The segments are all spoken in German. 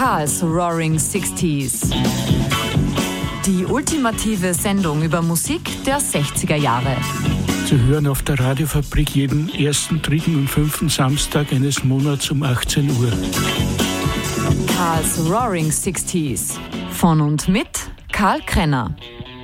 Karls Roaring Sixties. Die ultimative Sendung über Musik der 60er Jahre. Zu hören auf der Radiofabrik jeden 1., 3. und 5. Samstag eines Monats um 18 Uhr. Karls Roaring Sixties. Von und mit Karl Krenner.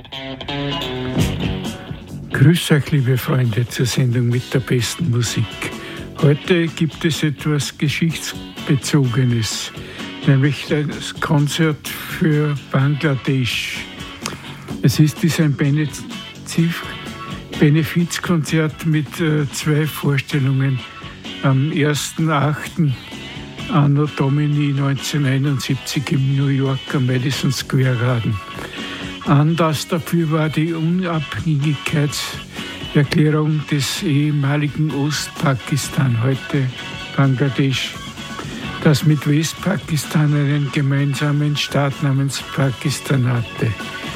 Grüß euch, liebe Freunde, zur Sendung mit der besten Musik. Heute gibt es etwas Geschichtsbezogenes, nämlich das Konzert für Bangladesch. Es ist ein Benefizkonzert mit 2 Vorstellungen am 1.8. Anno Domini 1971 im New Yorker Madison Square Garden. Anlass dafür war die Unabhängigkeitserklärung des ehemaligen Ostpakistan, heute Bangladesch, das mit Westpakistan einen gemeinsamen Staat namens Pakistan hatte.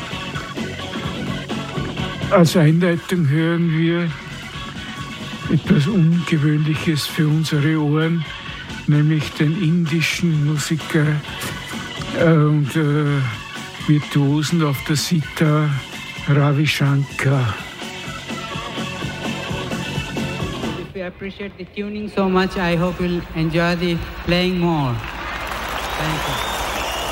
Als Einleitung hören wir etwas Ungewöhnliches für unsere Ohren, nämlich den indischen Musiker und Virtuosen auf der Sitar Ravi Shankar. If you appreciate the tuning so much, I hope you'll enjoy the playing more. Thank you.